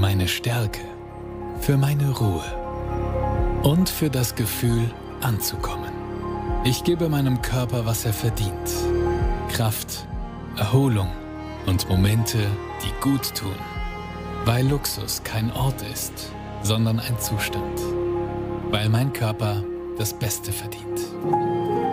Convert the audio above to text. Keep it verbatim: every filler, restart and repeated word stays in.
meine Stärke, für meine Ruhe und für das Gefühl, anzukommen. Ich gebe meinem Körper, was er verdient. Kraft, Erholung und Momente, die gut tun. Weil Luxus kein Ort ist, sondern ein Zustand. Weil mein Körper das Beste verdient.